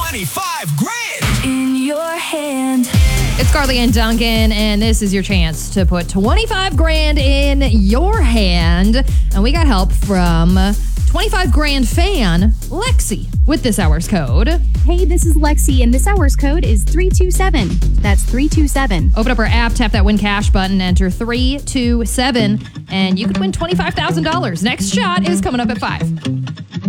25 grand in your hand. It's Carly and Duncan, and this is your chance to put 25 grand in your hand. And we got help from 25 grand fan Lexi with this hour's code. Hey, this is Lexi, and this hour's code is 327. That's 327. Open up our app, tap that win cash button, enter 327, and you could win $25,000. Next shot is coming up at 5.